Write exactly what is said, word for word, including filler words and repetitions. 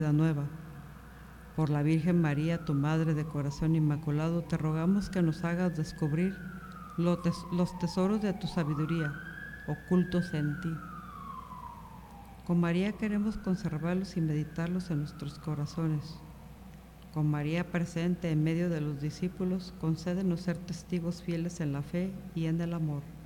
nueva. Por la Virgen María, tu Madre de corazón inmaculado, te rogamos que nos hagas descubrir los tesoros de tu sabiduría, ocultos en ti. Con María queremos conservarlos y meditarlos en nuestros corazones. Con María presente en medio de los discípulos, concédenos ser testigos fieles en la fe y en el amor.